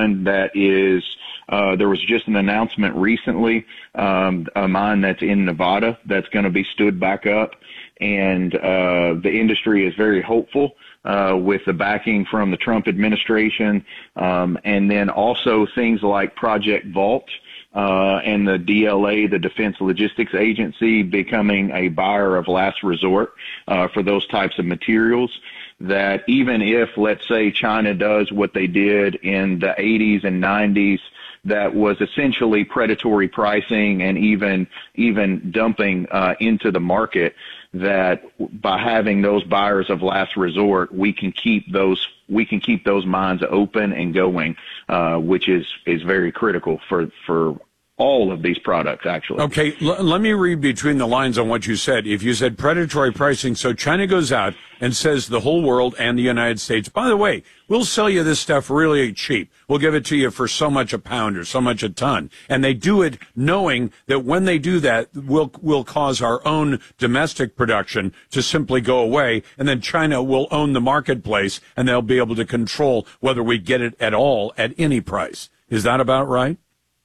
one that is, there was just an announcement recently, a mine that's in Nevada that's going to be stood back up. And the industry is very hopeful with the backing from the Trump administration, and then also things like Project Vault and the DLA, the Defense Logistics Agency, becoming a buyer of last resort for those types of materials. That even if, let's say, China does what they did in the 80s and 90s, that was essentially predatory pricing and even dumping into the market, that by having those buyers of last resort, we can keep those mines open and going, which is very critical for all of these products, actually. Okay, let me read between the lines on what you said. If you said predatory pricing, so China goes out and says the whole world and the United States, by the way, we'll sell you this stuff really cheap. We'll give it to you for so much a pound or so much a ton. And they do it knowing that when they do that, we'll cause our own domestic production to simply go away. And then China will own the marketplace and they'll be able to control whether we get it at all at any price. Is that about right?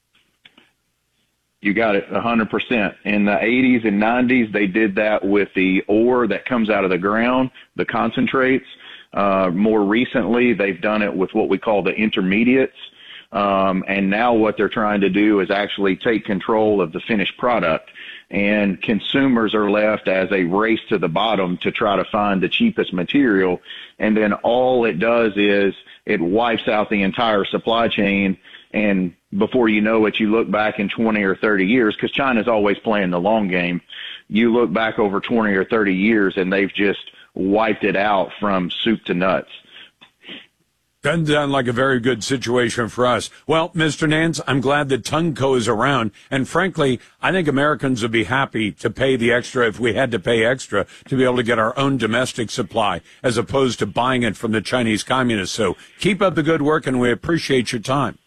You got it, 100%. In the 80s and 90s, they did that with the ore that comes out of the ground, the concentrates. More recently, they've done it with what we call the intermediates. And now what they're trying to do is actually take control of the finished product. And consumers are left as a race to the bottom to try to find the cheapest material. And then all it does is it wipes out the entire supply chain. And before you know it, you look back in 20 or 30 years, because China's always playing the long game. You look back over 20 or 30 years, and they've just wiped it out from soup to nuts. Doesn't sound like a very good situation for us. Well, Mr. Nance, I'm glad that Tungco is around. And frankly, I think Americans would be happy to pay the extra if we had to pay extra to be able to get our own domestic supply as opposed to buying it from the Chinese communists. So keep up the good work, and we appreciate your time.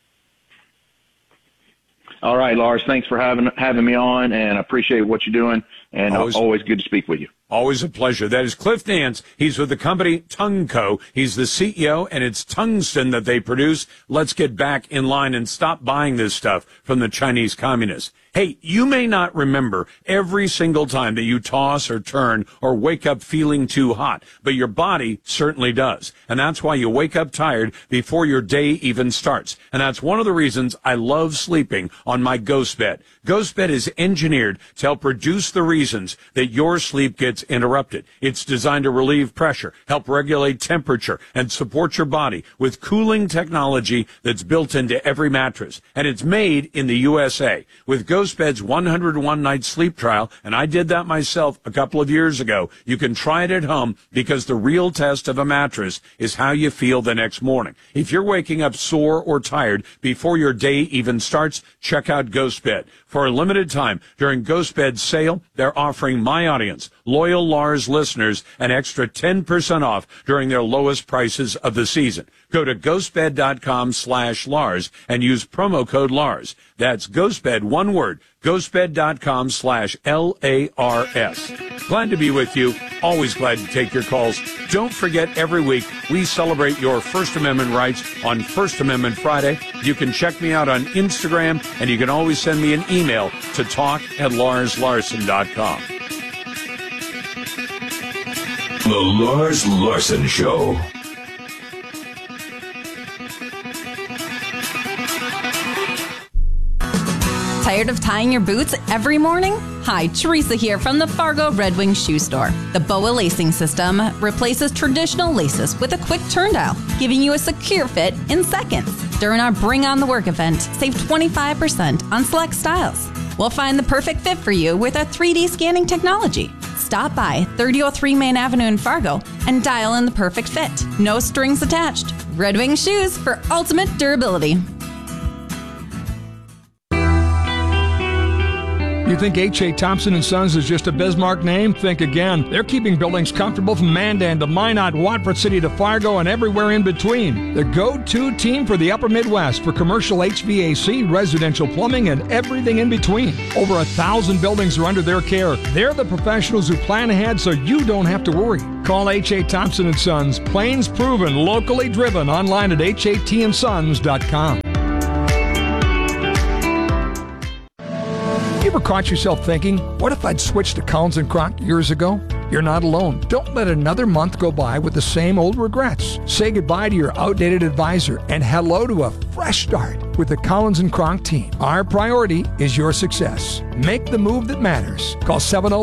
All right, Lars, thanks for having me on, and I appreciate what you're doing, and always good to speak with you. Always a pleasure. That is Cliff Nance. He's with the company Tungco. He's the CEO, and it's tungsten that they produce. Let's get back in line and stop buying this stuff from the Chinese communists. Hey, you may not remember every single time that you toss or turn or wake up feeling too hot, but your body certainly does. And that's why you wake up tired before your day even starts. And that's one of the reasons I love sleeping on my Ghost Bed. Ghost Bed is engineered to help reduce the reasons that your sleep gets interrupted. It's designed to relieve pressure, help regulate temperature, and support your body with cooling technology that's built into every mattress. And it's made in the USA. With Ghost Bed's 101 night sleep trial, and I did that myself a couple of years ago. You can try it at home because the real test of a mattress is how you feel the next morning. If you're waking up sore or tired before your day even starts, check out Ghost Bed. For a limited time during Ghost Bed's sale, they're offering my audience, loyal Lars listeners, an extra 10% off during their lowest prices of the season. Go to ghostbed.com/Lars and use promo code Lars. That's Ghostbed, one word, ghostbed.com/LARS. Glad to be with you. Always glad to take your calls. Don't forget, every week we celebrate your First Amendment rights on First Amendment Friday. You can check me out on Instagram, and you can always send me an email to talk@LarsLarson.com. The Lars Larson Show. Tired of tying your boots every morning? Hi, Teresa here from the Fargo Red Wing Shoe Store. The BOA lacing system replaces traditional laces with a quick turn dial, giving you a secure fit in seconds. During our Bring on the Work event, save 25% on select styles. We'll find the perfect fit for you with our 3D scanning technology. Stop by 3003 Main Avenue in Fargo and dial in the perfect fit. No strings attached. Red Wing Shoes for ultimate durability. You think H.A. Thompson & Sons is just a Bismarck name? Think again. They're keeping buildings comfortable from Mandan to Minot, Watford City to Fargo, and everywhere in between. The go-to team for the Upper Midwest for commercial HVAC, residential plumbing, and everything in between. Over 1,000 buildings are under their care. They're the professionals who plan ahead so you don't have to worry. Call H.A. Thompson & Sons. Plains proven, locally driven. Online at HATandsons.com. You ever caught yourself thinking, what if I'd switched to Collins & Kronk years ago? You're not alone. Don't let another month go by with the same old regrets. Say goodbye to your outdated advisor and hello to a fresh start with the Collins & Kronk team. Our priority is your success. Make the move that matters. Call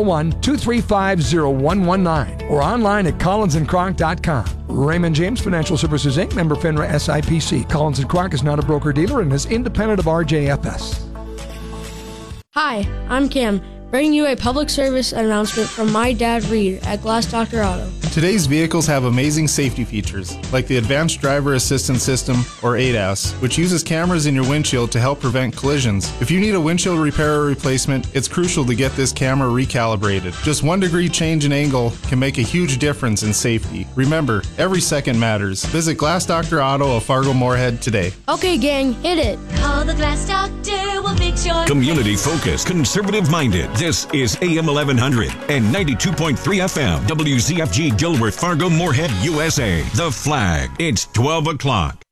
701-235-0119 or online at collinsandkronk.com. Raymond James Financial Services, Inc., member FINRA SIPC. Collins & Kronk is not a broker-dealer and is independent of RJFS. Hi, I'm Cam, bringing you a public service announcement from my dad, Reed, at Glass Doctor Auto. Today's vehicles have amazing safety features, like the Advanced Driver Assistance System, or ADAS, which uses cameras in your windshield to help prevent collisions. If you need a windshield repair or replacement, it's crucial to get this camera recalibrated. Just 1 degree change in angle can make a huge difference in safety. Remember, every second matters. Visit Glass Doctor Auto of Fargo Moorhead today. Okay, gang, hit it. Call the Glass Doctor, we'll fix your... Community focused, conservative minded. This is AM 1100 and 92.3 FM. WZFG Dilworth, Fargo Moorhead, USA. The Flag. It's 12 o'clock.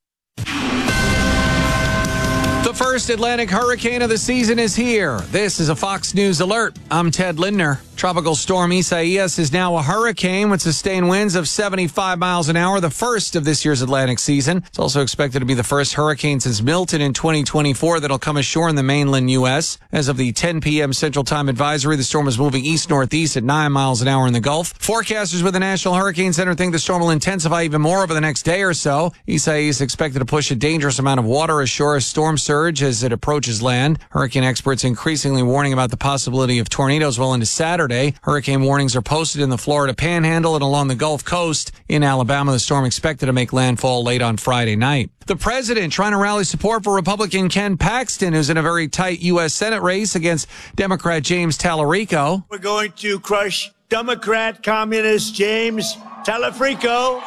The first Atlantic hurricane of the season is here. This is a Fox News alert. I'm Ted Lindner. Tropical storm Isaias is now a hurricane with sustained winds of 75 miles an hour, the first of this year's Atlantic season. It's also expected to be the first hurricane since Milton in 2024 that'll come ashore in the mainland U.S. As of the 10 p.m. Central Time advisory, the storm is moving east-northeast at 9 miles an hour in the Gulf. Forecasters with the National Hurricane Center think the storm will intensify even more over the next day or so. Isaias is expected to push a dangerous amount of water ashore as storm surge as it approaches land. Hurricane experts increasingly warning about the possibility of tornadoes well into Saturday. Hurricane warnings are posted in the Florida Panhandle and along the Gulf Coast. In Alabama, the storm expected to make landfall late on Friday night. The president trying to rally support for Republican Ken Paxton, who's in a very tight U.S. Senate race against Democrat James Tallarico. We're going to crush Democrat communist James Tallarico.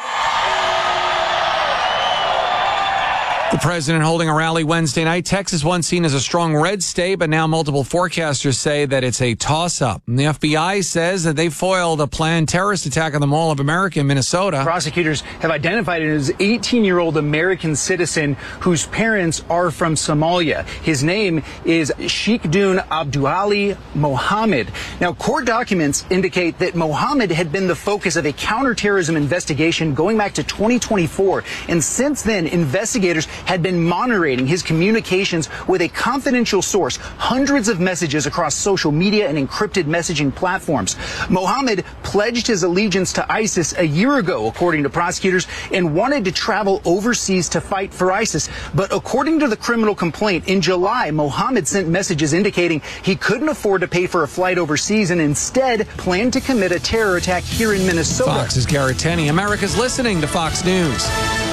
The president holding a rally Wednesday night. Texas once seen as a strong red state, but now multiple forecasters say that it's a toss-up. And the FBI says that they foiled a planned terrorist attack on the Mall of America in Minnesota. Prosecutors have identified him as an 18-year-old American citizen whose parents are from Somalia. His name is Sheikhdun Abduali Mohammed. Now, court documents indicate that Mohammed had been the focus of a counterterrorism investigation going back to 2024. And since then, investigators had been monitoring his communications with a confidential source, hundreds of messages across social media and encrypted messaging platforms. Mohammed pledged his allegiance to ISIS a year ago, according to prosecutors, and wanted to travel overseas to fight for ISIS. But according to the criminal complaint, in July, Mohammed sent messages indicating he couldn't afford to pay for a flight overseas and instead planned to commit a terror attack here in Minnesota. Fox's Garrett Tenney. America's listening to Fox News.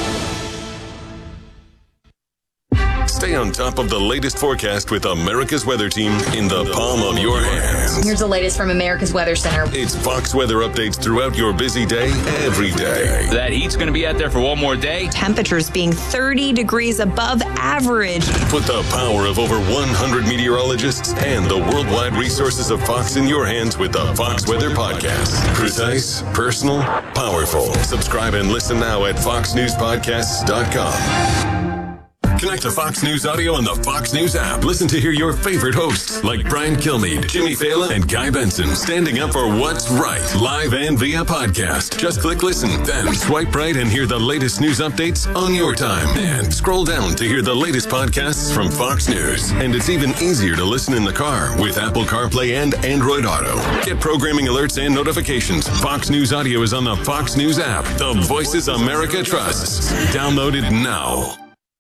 Stay on top of the latest forecast with America's Weather Team in the palm of your hands. Here's the latest from America's Weather Center. It's Fox weather updates throughout your busy day, every day. That heat's going to be out there for one more day. Temperatures being 30 degrees above average. Put the power of over 100 meteorologists and the worldwide resources of Fox in your hands with the Fox Weather Podcast. Precise, personal, powerful. Subscribe and listen now at foxnewspodcasts.com. Connect to Fox News Audio on the Fox News app. Listen to hear your favorite hosts like Brian Kilmeade, Jimmy Fallon, and Guy Benson standing up for what's right, live and via podcast. Just click listen, then swipe right and hear the latest news updates on your time. And scroll down to hear the latest podcasts from Fox News. And it's even easier to listen in the car with Apple CarPlay and Android Auto. Get programming alerts and notifications. Fox News Audio is on the Fox News app. The voices America trusts. Download it now.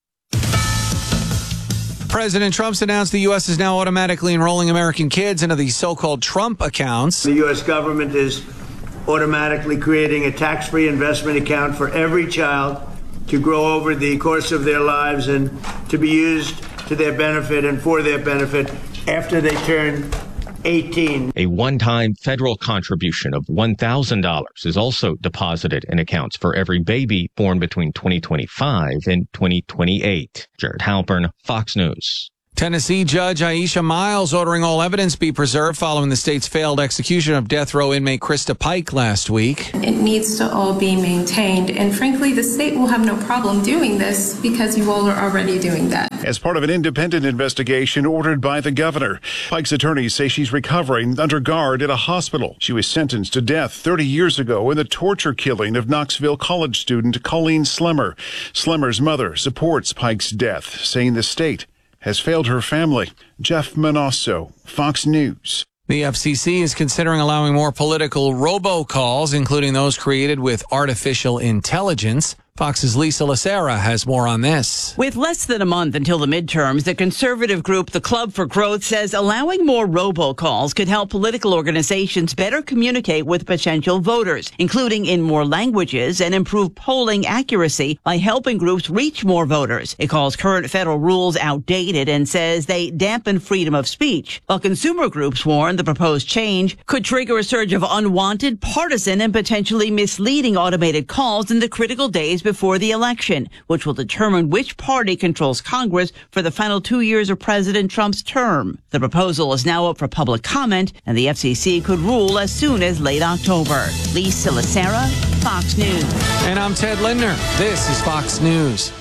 President Trump's announced the U.S. is now automatically enrolling American kids into the so-called Trump accounts. The U.S. government is automatically creating a tax-free investment account for every child to grow over the course of their lives and to be used to their benefit and for their benefit after they turn 18. A one-time federal contribution of $1,000 is also deposited in accounts for every baby born between 2025 and 2028. Jared Halpern, Fox News. Tennessee Judge Aisha Miles ordering all evidence be preserved following the state's failed execution of death row inmate Krista Pike last week. It needs to all be maintained, and frankly, the state will have no problem doing this because you all are already doing that. As part of an independent investigation ordered by the governor, Pike's attorneys say she's recovering under guard at a hospital. She was sentenced to death 30 years ago in the torture killing of Knoxville college student Colleen Slemmer. Slemmer's mother supports Pike's death, saying the state has failed her family. Jeff Manasso, Fox News. The FCC is considering allowing more political robocalls, including those created with artificial intelligence. Fox's Lisa Lacera has more on this. With less than a month until the midterms, the conservative group The Club for Growth says allowing more robocalls could help political organizations better communicate with potential voters, including in more languages, and improve polling accuracy by helping groups reach more voters. It calls current federal rules outdated and says they dampen freedom of speech, while consumer groups warn the proposed change could trigger a surge of unwanted, partisan, and potentially misleading automated calls in the critical days before the election, which will determine which party controls Congress for the final 2 years of President Trump's term. The proposal is now up for public comment, and the FCC could rule as soon as late October. Lisa Lacera, Fox News. And I'm Ted Lindner. This is Fox News.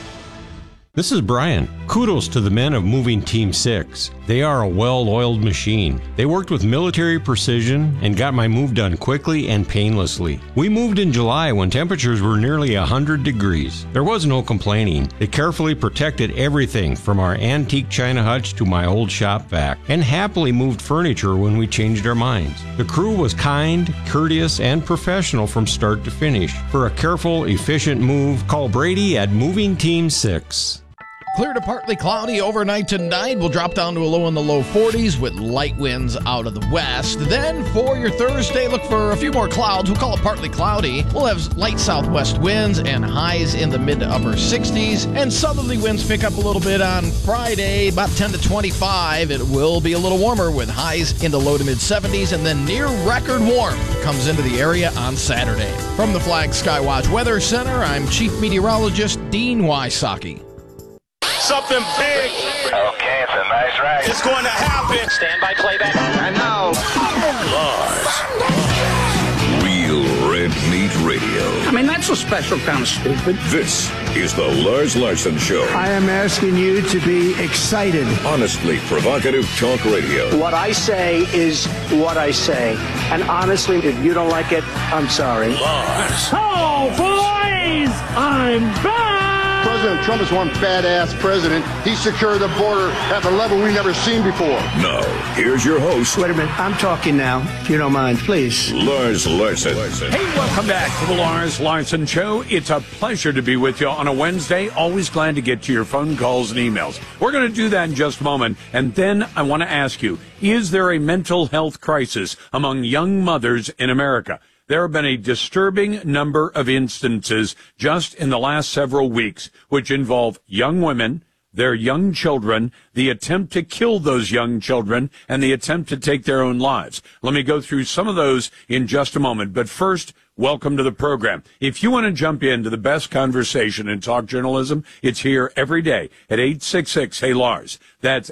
This is Brian. Kudos to the men of Moving Team 6. They are a well-oiled machine. They worked with military precision and got my move done quickly and painlessly. We moved in July when temperatures were nearly 100 degrees. There was no complaining. They carefully protected everything from our antique china hutch to my old shop vac, and happily moved furniture when we changed our minds. The crew was kind, courteous, and professional from start to finish. For a careful, efficient move, call Brady at Moving Team 6. Clear to partly cloudy overnight tonight. We'll drop down to a low in the low 40s with light winds out of the west. Then for your Thursday, look for a few more clouds. We'll call it partly cloudy. We'll have light southwest winds and highs in the mid to upper 60s. And southerly winds pick up a little bit on Friday, about 10 to 25. It will be a little warmer with highs in the low to mid 70s. And then near record warmth comes into the area on Saturday. From the Flag Skywatch Weather Center, I'm Chief Meteorologist Dean Wysocki. Something big. Okay, it's a nice ride. It's going to happen. Stand by playback. And now, Lars. Real Red Meat Radio. I mean, that's a special kind of stupid. This is the Lars Larson Show. I am asking you to be excited. Honestly provocative talk radio. What I say is what I say. And honestly, if you don't like it, I'm sorry. Lars. Oh, boys! I'm back! President Trump is one badass president. He secured the border at the level we've never seen before. Now, here's your host. Wait a minute. I'm talking now, if you don't mind, please. Lars Larson. Hey, welcome back to the Lars Larson Show. It's a pleasure to be with you on a Wednesday. Always glad to get to your phone calls and emails. We're going to do that in just a moment. And then I want to ask you, is there a mental health crisis among young mothers in America? There have been a disturbing number of instances just in the last several weeks, which involve young women, their young children, the attempt to kill those young children, and the attempt to take their own lives. Let me go through some of those in just a moment. But first, welcome to the program. If you want to jump into the best conversation in talk journalism, it's here every day at 866-HEY-LARS. That's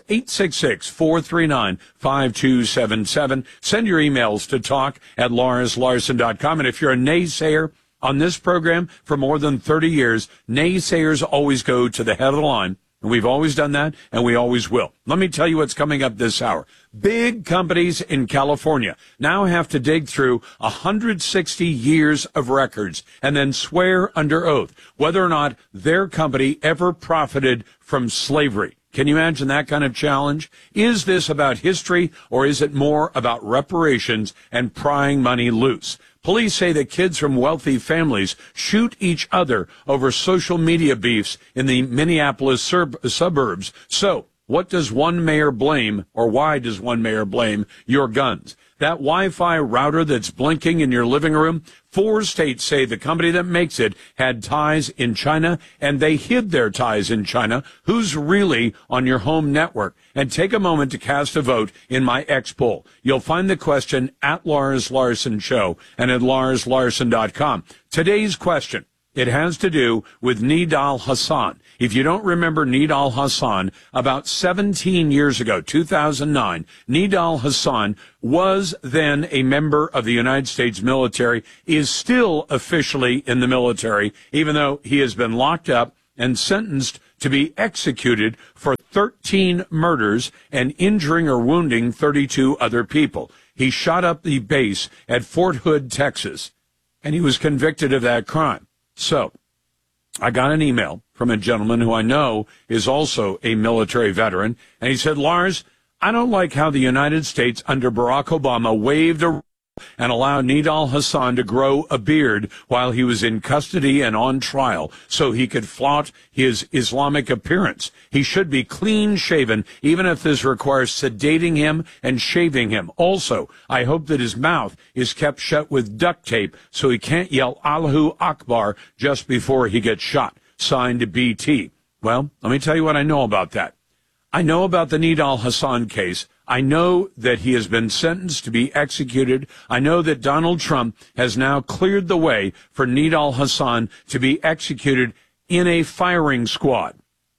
866-439-5277. Send your emails to talk@larslarson.com. And if you're a naysayer on this program for more than 30 years, naysayers always go to the head of the line. And we've always done that, and we always will. Let me tell you what's coming up this hour. Big companies in California now have to dig through 160 years of records and then swear under oath whether or not their company ever profited from slavery. Can you imagine that kind of challenge? Is this about history, or is it more about reparations and prying money loose? Police say that kids from wealthy families shoot each other over social media beefs in the Minneapolis suburbs. So, what does one mayor blame, or why does one mayor blame your guns? That Wi-Fi router that's blinking in your living room, 4 states say the company that makes it had ties in China, and they hid their ties in China. Who's really on your home network? And take a moment to cast a vote in my X poll. You'll find the question at Lars Larson Show and at larslarson.com. Today's question, it has to do with Nidal Hasan. If you don't remember Nidal Hasan, about 17 years ago, 2009, Nidal Hasan was then a member of the United States military, is still officially in the military, even though he has been locked up and sentenced to be executed for 13 murders and injuring or wounding 32 other people. He shot up the base at Fort Hood, Texas, and he was convicted of that crime. So I got an email from a gentleman who I know is also a military veteran, and he said, Lars, I don't like how the United States under Barack Obama waived a and allowed Nidal Hasan to grow a beard while he was in custody and on trial so he could flaunt his Islamic appearance. He should be clean-shaven, even if this requires sedating him and shaving him. Also, I hope that his mouth is kept shut with duct tape so he can't yell Allahu Akbar just before he gets shot. Signed, BT. Well, let me tell you what I know about that. I know about the Nidal Hasan case. I know that he has been sentenced to be executed. I know that Donald Trump has now cleared the way for Nidal Hasan to be executed in a firing squad.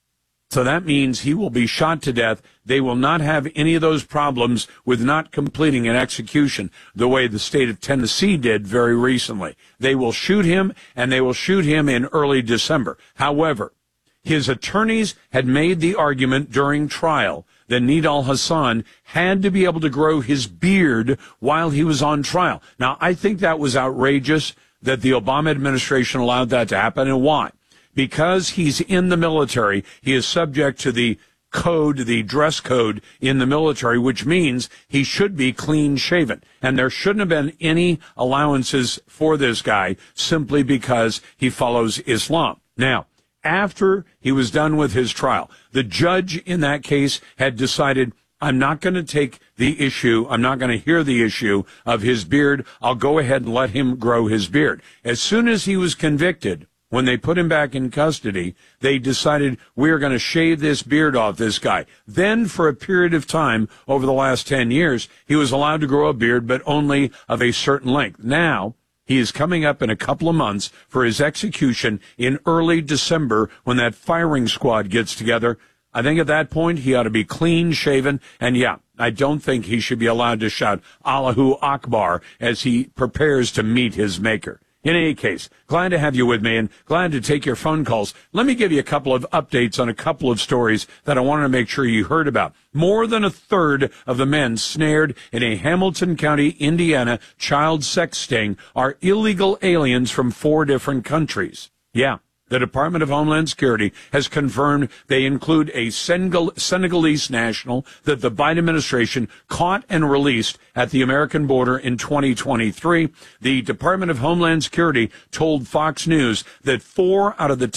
So that means he will be shot to death. They will not have any of those problems with not completing an execution the way the state of Tennessee did very recently. They will shoot him, and they will shoot him in early December. However, his attorneys had made the argument during trial that Nidal Hasan had to be able to grow his beard while he was on trial. Now, I think that was outrageous that the Obama administration allowed that to happen. And why? Because he's in the military, he is subject to the code, the dress code in the military, which means he should be clean shaven. And there shouldn't have been any allowances for this guy simply because he follows Islam. Now, after he was done with his trial, the judge in that case had decided, I'm not going to take the issue, I'm not going to hear the issue of his beard. I'll go ahead and let him grow his beard. As soon as he was convicted, when they put him back in custody, they decided, we're going to shave this beard off this guy. Then, for a period of time, over the last 10 years, he was allowed to grow a beard, but only of a certain length. Now, he is coming up in a couple of months for his execution in early December when that firing squad gets together. I think at that point he ought to be clean shaven. And yeah, I don't think he should be allowed to shout Allahu Akbar as he prepares to meet his maker. In any case, glad to have you with me and glad to take your phone calls. Let me give you a couple of updates on a couple of stories that I wanted to make sure you heard about. More than a third of the men snared in a Hamilton County, Indiana child sex sting are illegal aliens from 4 different countries. Yeah. The Department of Homeland Security has confirmed they include a Senegalese national that the Biden administration caught and released at the American border in 2023. The Department of Homeland Security told Fox News that 4 out of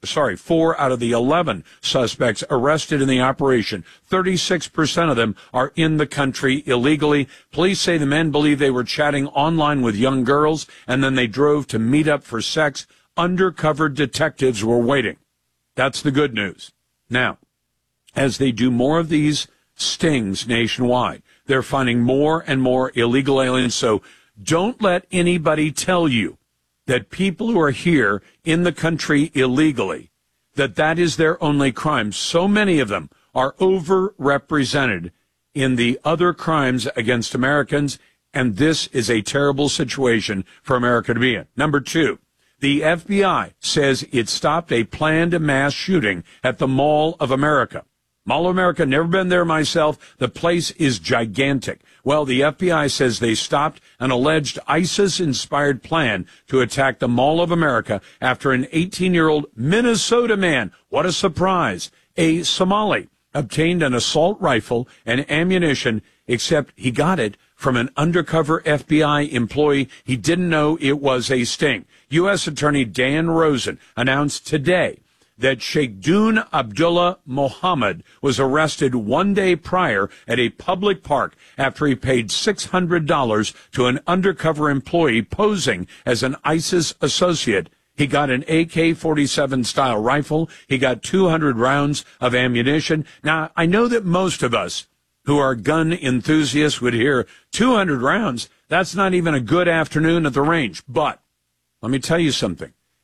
the 11 suspects arrested in the operation, 36% of them are in the country illegally. Police say the men believe they were chatting online with young girls and then they drove to meet up for sex. Undercover detectives were waiting. That's the good news. Now, as they do more of these stings nationwide, they're finding more and more illegal aliens. So don't let anybody tell you that people who are here in the country illegally, that is their only crime. So many of them are overrepresented in the other crimes against Americans, and this is a terrible situation for America to be in. Number 2. The FBI says it stopped a planned mass shooting at the Mall of America. Mall of America, never been there myself. The place is gigantic. Well, the FBI says they stopped an alleged ISIS-inspired plan to attack the Mall of America after an 18-year-old Minnesota man, what a surprise, a Somali, obtained an assault rifle and ammunition, except he got it from an undercover FBI employee. He didn't know it was a sting. U.S. Attorney Dan Rosen announced today that Sheikhdun Abdullah Mohammed was arrested 1 day prior at a public park after he paid $600 to an undercover employee posing as an ISIS associate. He got an AK-47 style rifle. He got 200 rounds of ammunition. Now, I know that most of us who are gun enthusiasts would hear 200 rounds. That's not even a good afternoon at the range. But let me tell you something.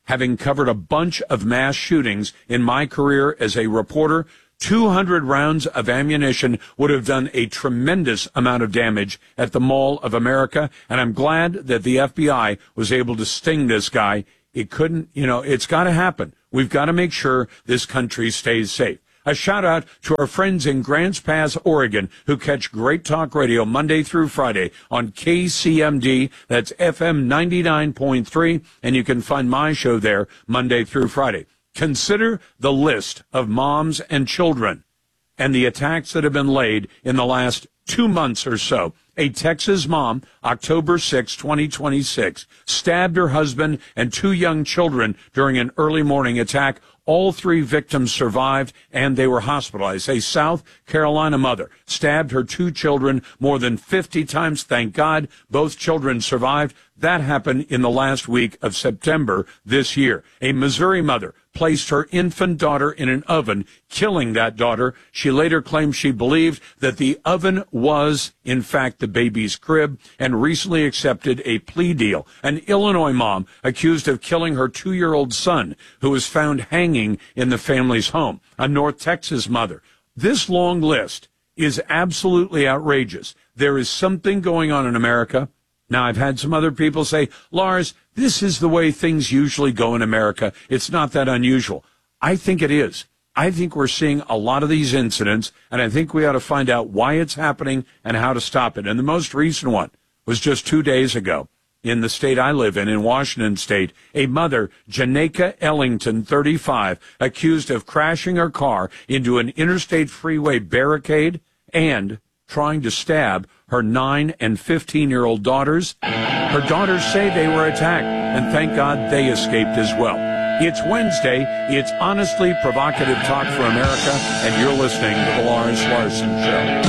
having covered a bunch of mass shootings in my career as a reporter, 200 rounds of ammunition would have done a tremendous amount of damage at the Mall of America, and I'm glad that the FBI was able to sting this guy. It couldn't, it's got to happen. We've got to make sure this country stays safe. A shout out to our friends in Grants Pass, Oregon, who catch Great Talk Radio Monday through Friday on KCMD. That's FM 99.3, and you can find my show there Monday through Friday. Consider the list of moms and children and the attacks that have been laid in the last 2 months or so. A Texas mom, October 6, 2026, stabbed her husband and 2 young children during an early morning attack. All 3 victims survived, and they were hospitalized. A South Carolina mother stabbed her 2 children more than 50 times. Thank God both children survived. That happened in the last week of September this year. A Missouri mother placed her infant daughter in an oven, killing that daughter. She later claimed she believed that the oven was, in fact, the baby's crib, and recently accepted a plea deal. An Illinois mom accused of killing her 2-year-old son, who was found hanging in the family's home. A North Texas mother. This long list is absolutely outrageous. There is something going on in America. Now, I've had some other people say, Lars, this is the way things usually go in America. It's not that unusual. I think it is. I think we're seeing a lot of these incidents, and I think we ought to find out why it's happening and how to stop it. And the most recent one was just 2 days ago in the state I live in Washington State. A mother, Janeka Ellington, 35, accused of crashing her car into an interstate freeway barricade and trying to stab her 9 and 15-year-old daughters. Her daughters say they were attacked, and thank God they escaped as well. It's Wednesday. It's honestly provocative talk for America, and you're listening to The Lars Larson Show.